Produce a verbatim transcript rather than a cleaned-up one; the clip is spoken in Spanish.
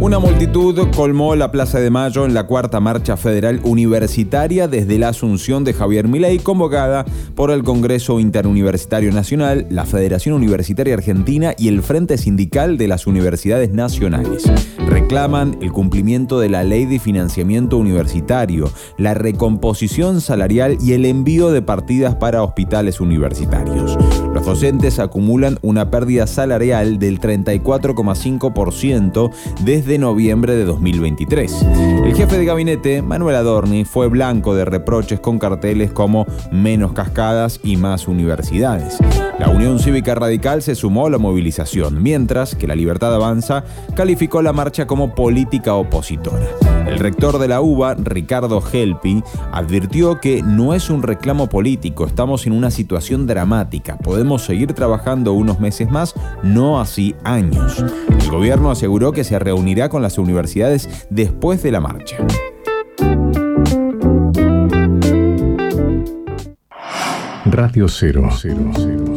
Una multitud colmó la Plaza de Mayo en la cuarta marcha federal universitaria desde la asunción de Javier Milei, convocada por el Congreso Interuniversitario Nacional, la Federación Universitaria Argentina y el Frente Sindical de las Universidades Nacionales. Reclaman el cumplimiento de la Ley de Financiamiento Universitario, la recomposición salarial y el envío de partidas para hospitales universitarios. Los docentes acumulan una pérdida salarial del treinta y cuatro coma cinco por ciento desde de noviembre de dos mil veintitrés. El jefe de gabinete, Manuel Adorni, fue blanco de reproches con carteles como menos cascadas y más universidades. La Unión Cívica Radical se sumó a la movilización, mientras que La Libertad Avanza calificó la marcha como política opositora. El rector de la U B A, Ricardo Helpi, advirtió que no es un reclamo político, estamos en una situación dramática, podemos seguir trabajando unos meses más, no así años. El gobierno aseguró que se reunirá con las universidades después de la marcha. Radio Cero. Cero, cero.